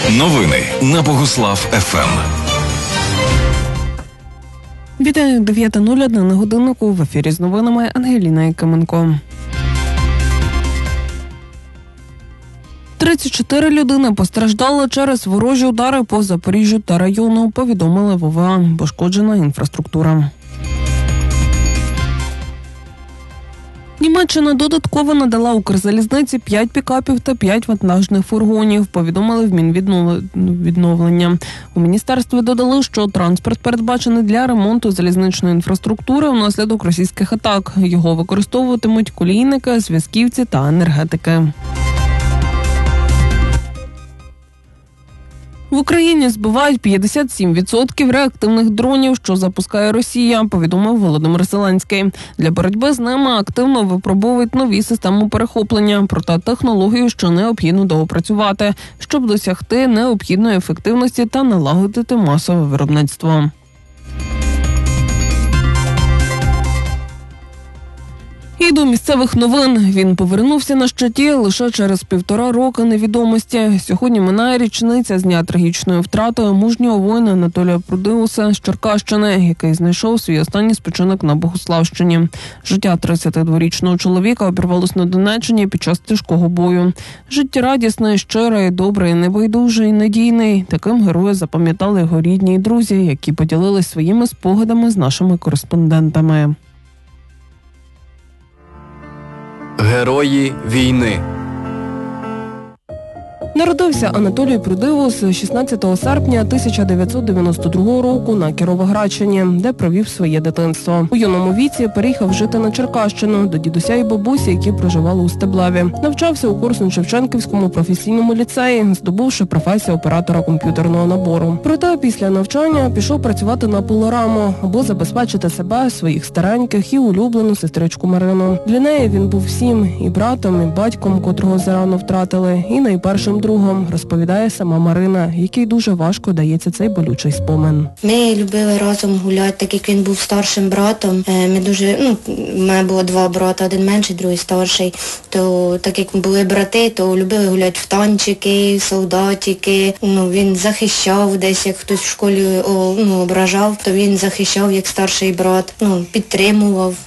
Новини на Богуслав ФМ. Вітаю, 9:01 на годиннику. В ефірі з новинами Ангеліна Якименко. 34 людини постраждали через ворожі удари по Запоріжжю та району, повідомили в ОВА. Пошкоджена інфраструктура. Німеччина додатково надала Укрзалізниці 5 пікапів та 5 вантажних фургонів, повідомили в Мінвідновлення. У міністерстві додали, що транспорт передбачений для ремонту залізничної інфраструктури внаслідок російських атак. Його використовуватимуть колійники, зв'язківці та енергетики. В Україні збивають 57% реактивних дронів, що запускає Росія, повідомив Володимир Зеленський. Для боротьби з ними активно випробовують нові системи перехоплення, проте технологію ще необхідно доопрацювати, щоб досягти необхідної ефективності та налагодити масове виробництво. І до місцевих новин. Він повернувся на щиті лише через 1,5 роки невідомості. Сьогодні минає річниця з дня трагічної втрати мужнього воїна Анатолія Прудиуса з Черкащини, який знайшов свій останній спочинок на Богуславщині. Життя 32-річного чоловіка обірвалось на Донеччині під час тяжкого бою. Життєрадісний, щирий, добрий, небайдужий, надійний. Таким героя запам'ятали його рідні і друзі, які поділились своїми спогадами з нашими кореспондентами. Герої війни. Народився Анатолій Прудиус 16 серпня 1992 року на Кіровоградщині, де провів своє дитинство. У юному віці переїхав жити на Черкащину до дідуся і бабусі, які проживали у Стеблаві. Навчався у Корсунь-Шевченківському професійному ліцеї, здобувши професію оператора комп'ютерного набору. Проте після навчання пішов працювати на пилораму, аби забезпечити себе, своїх стареньких і улюблену сестричку Марину. Для неї він був всім – і братом, і батьком, котрого зарано втратили, і найпершим другом, розповідає сама Марина, якій дуже важко дається цей болючий спомин. Ми любили разом гуляти, так як він був старшим братом. У мене було 2 брата, один менший, другий старший. То так як ми були брати, то любили гуляти в танчики, солдатики. Він захищав десь, як хтось в школі ображав, то він захищав як старший брат, підтримував.